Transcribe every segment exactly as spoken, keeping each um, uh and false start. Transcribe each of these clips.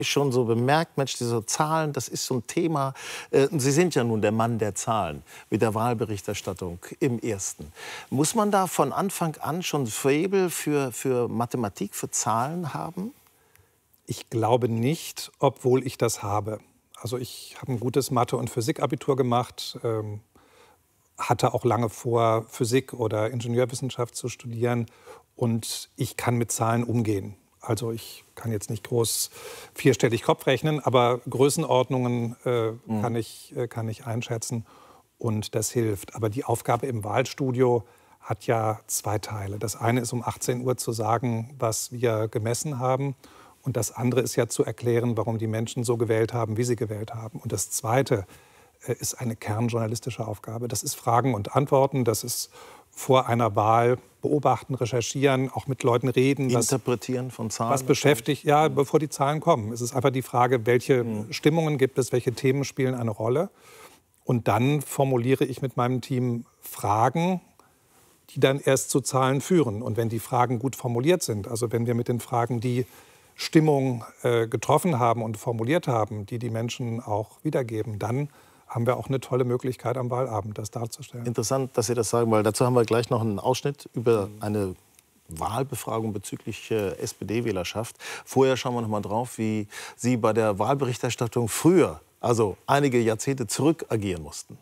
schon so bemerkt, Mensch, diese Zahlen, das ist so ein Thema. Äh, Sie sind ja nun der Mann der Zahlen mit der Wahlberichterstattung im Ersten. Muss man da von Anfang an schon Faible für, für Mathematik, für Zahlen haben? Ich glaube nicht, obwohl ich das habe. Also ich habe ein gutes Mathe- und Physikabitur gemacht, ähm, hatte auch lange vor, Physik oder Ingenieurwissenschaft zu studieren. Und ich kann mit Zahlen umgehen. Also ich kann jetzt nicht groß vierstellig Kopf rechnen, aber Größenordnungen äh, mhm. kann ich, äh, kann ich einschätzen und das hilft. Aber die Aufgabe im Wahlstudio hat ja zwei Teile. Das eine ist um achtzehn Uhr zu sagen, was wir gemessen haben. Und das andere ist ja zu erklären, warum die Menschen so gewählt haben, wie sie gewählt haben. Und das zweite äh, ist eine kernjournalistische Aufgabe. Das ist Fragen und Antworten, das ist vor einer Wahl beobachten, recherchieren, auch mit Leuten reden. Interpretieren was, von Zahlen. Was beschäftigt, ja, bevor die Zahlen kommen. Es ist einfach die Frage, welche mhm. Stimmungen gibt es, welche Themen spielen eine Rolle. Und dann formuliere ich mit meinem Team Fragen, die dann erst zu Zahlen führen. Und wenn die Fragen gut formuliert sind, also wenn wir mit den Fragen die Stimmung äh, getroffen haben und formuliert haben, die die Menschen auch wiedergeben, dann haben wir auch eine tolle Möglichkeit am Wahlabend, das darzustellen. Interessant, dass Sie das sagen, weil dazu haben wir gleich noch einen Ausschnitt über eine Wahlbefragung bezüglich äh, S P D-Wählerschaft. Vorher schauen wir noch mal drauf, wie Sie bei der Wahlberichterstattung früher, also einige Jahrzehnte zurück, agieren mussten.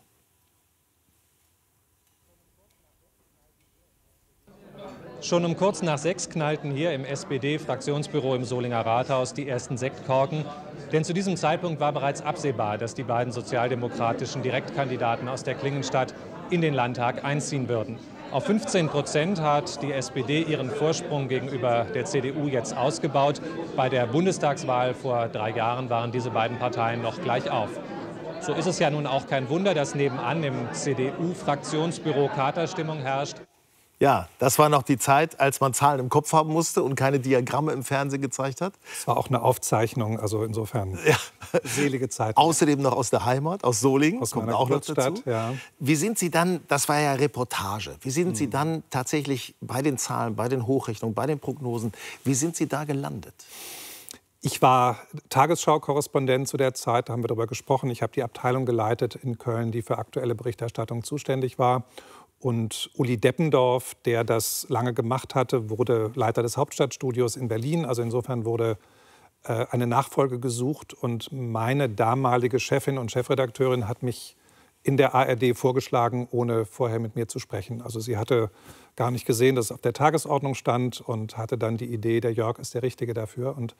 Schon um kurz nach sechs knallten hier im S P D-Fraktionsbüro im Solinger Rathaus die ersten Sektkorken. Denn zu diesem Zeitpunkt war bereits absehbar, dass die beiden sozialdemokratischen Direktkandidaten aus der Klingenstadt in den Landtag einziehen würden. Auf fünfzehn Prozent hat die S P D ihren Vorsprung gegenüber der C D U jetzt ausgebaut. Bei der Bundestagswahl vor drei Jahren waren diese beiden Parteien noch gleich auf. So ist es ja nun auch kein Wunder, dass nebenan im C D U-Fraktionsbüro Katerstimmung herrscht. Ja, das war noch die Zeit, als man Zahlen im Kopf haben musste und keine Diagramme im Fernsehen gezeigt hat. Es war auch eine Aufzeichnung, also insofern ja. selige Zeit. Außerdem noch aus der Heimat, aus Solingen, aus kommt auch noch dazu. Ja. Wie sind Sie dann, das war ja Reportage, wie sind hm. Sie dann tatsächlich bei den Zahlen, bei den Hochrechnungen, bei den Prognosen, wie sind Sie da gelandet? Ich war Tagesschau-Korrespondent zu der Zeit, da haben wir darüber gesprochen. Ich habe die Abteilung geleitet in Köln, die für aktuelle Berichterstattung zuständig war. Und Uli Deppendorf, der das lange gemacht hatte, wurde Leiter des Hauptstadtstudios in Berlin. Also insofern wurde äh, eine Nachfolge gesucht. Und meine damalige Chefin und Chefredakteurin hat mich in der A R D vorgeschlagen, ohne vorher mit mir zu sprechen. Also sie hatte gar nicht gesehen, dass es auf der Tagesordnung stand und hatte dann die Idee, der Jörg ist der Richtige dafür. Und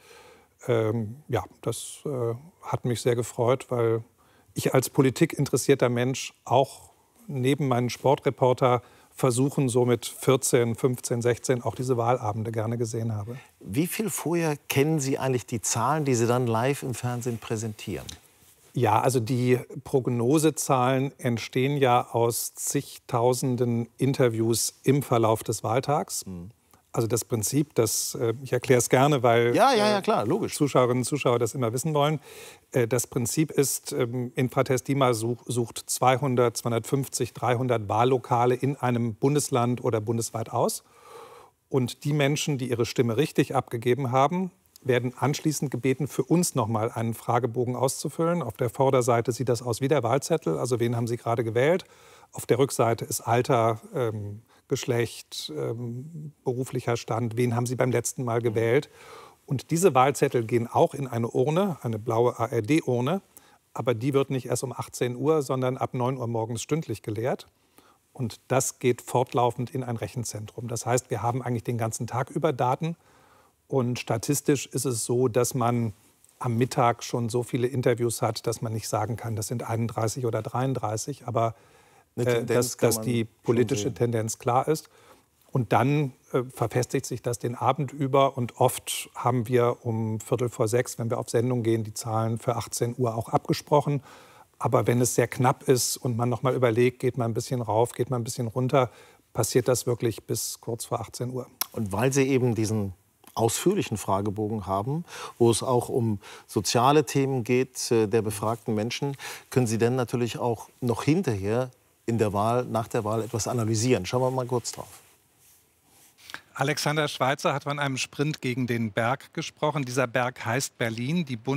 ähm, ja, das äh, hat mich sehr gefreut, weil ich als politikinteressierter Mensch auch neben meinen Sportreporter versuchen, so mit vierzehn, fünfzehn, sechzehn auch diese Wahlabende gerne gesehen habe. Wie viel vorher kennen Sie eigentlich die Zahlen, die Sie dann live im Fernsehen präsentieren? Ja, also die Prognosezahlen entstehen ja aus zigtausenden Interviews im Verlauf des Wahltags. Mhm. Also das Prinzip, das, ich erkläre es gerne, weil ja, ja, ja, klar, logisch. Zuschauerinnen und Zuschauer das immer wissen wollen. Das Prinzip ist, Infratest DIMA sucht zweihundert, zweihundertfünfzig, dreihundert Wahllokale in einem Bundesland oder bundesweit aus. Und die Menschen, die ihre Stimme richtig abgegeben haben, werden anschließend gebeten, für uns noch mal einen Fragebogen auszufüllen. Auf der Vorderseite sieht das aus wie der Wahlzettel, also wen haben Sie gerade gewählt. Auf der Rückseite ist Alter, ähm, Geschlecht, ähm, beruflicher Stand, wen haben Sie beim letzten Mal gewählt. Und diese Wahlzettel gehen auch in eine Urne, eine blaue A R D-Urne. Aber die wird nicht erst um achtzehn Uhr, sondern ab neun Uhr morgens stündlich geleert. Und das geht fortlaufend in ein Rechenzentrum. Das heißt, wir haben eigentlich den ganzen Tag über Daten. Und statistisch ist es so, dass man am Mittag schon so viele Interviews hat, dass man nicht sagen kann, das sind einunddreißig oder dreiunddreißig. Aber äh, dass, dass die politische Tendenz klar ist. Und dann äh, verfestigt sich das den Abend über. Und oft haben wir um Viertel vor sechs, wenn wir auf Sendung gehen, die Zahlen für achtzehn Uhr auch abgesprochen. Aber wenn es sehr knapp ist und man noch mal überlegt, geht man ein bisschen rauf, geht man ein bisschen runter, passiert das wirklich bis kurz vor achtzehn Uhr. Und weil Sie eben diesen ausführlichen Fragebogen haben, wo es auch um soziale Themen geht äh, der befragten Menschen, können Sie dann natürlich auch noch hinterher in der Wahl, nach der Wahl etwas analysieren. Schauen wir mal kurz drauf. Alexander Schweitzer hat von einem Sprint gegen den Berg gesprochen. Dieser Berg heißt Berlin. Die Bund